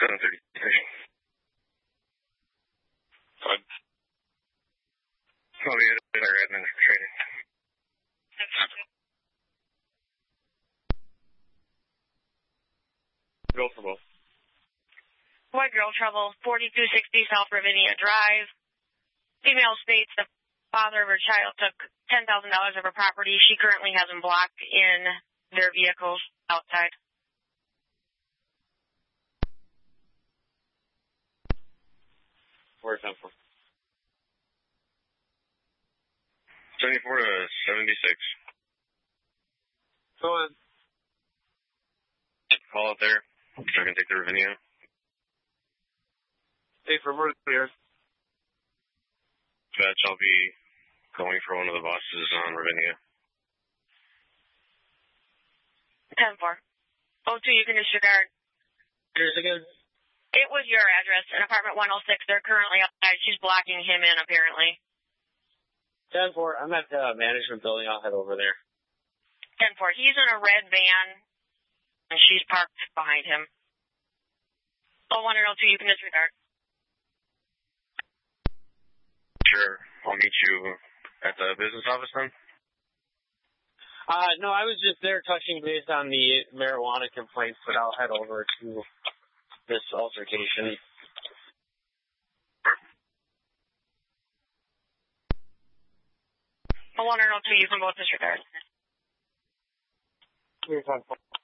7:33. Fine. I'll be at our admin training. Go for both. Boy, girl trouble, 4260 South Ravinia Drive. Female states the father of her child took $10,000 of her property. She currently has them blocked in their vehicles outside. Where's 10-4? 74 to 76. Go on. Call out there. So I can take the Ravinia. Hey, for more clear. Batch, I'll be going for one of the bosses on Ravinia. 10-4. 02, you can disregard. Here's again. It was your address, in apartment 106. They're currently outside. She's blocking him in, apparently. 10-4. I'm at the management building. I'll head over there. 10-4. He's in a red van, and she's parked behind him. 01 and 02, you can disregard. Sure. I'll meet you at the business office then? No, I was just there touching base on the marijuana complaints, but I'll head over to this altercation. Oh, 01 and 02, you can both disregard. Here's 10-4.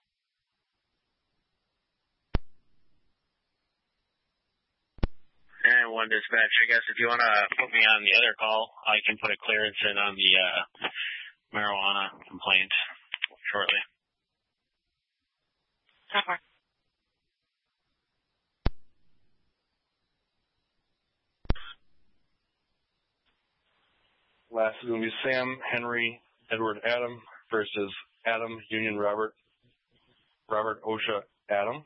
And one dispatch, I guess if you want to put me on the other call, I can put a clearance in on the marijuana complaint shortly. 10-4. Last is going to be Sam, Henry, Edward, Adam versus Adam, Union, Robert, OSHA, Adam.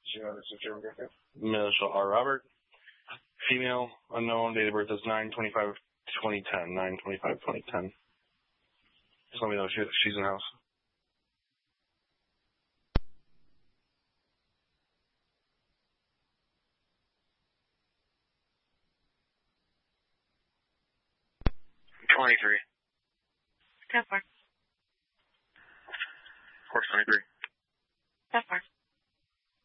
Initial R. Robert. Female, unknown, date of birth is 9/25/2010. 9/25/2010. Just let me know if she's in the house. $23. 10-4. Course 23. 10-4.